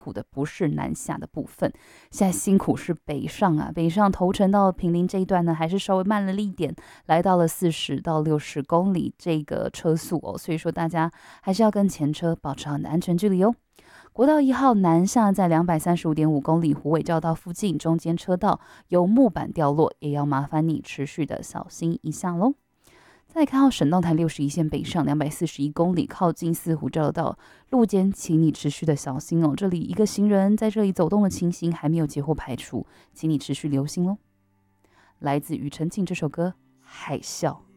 苦的不是南下的部分，现在辛苦是北上啊。北上头城到坪林这一段呢，还是稍微慢了一点，来到了40到60公里这个车速哦。所以说大家还是要跟前车保持好你的安全距离哦。国道1号南下在235.5公里虎尾交道附近，中间车道有木板掉落，也要麻烦你持续的小心一下喽。再看到省道台61线北上241公里，靠近四湖交流道路肩，请你持续的小心哦。这里一个行人在这里走动的情形还没有截获排除，请你持续留心哦。来自庾澄庆这首歌《海啸》。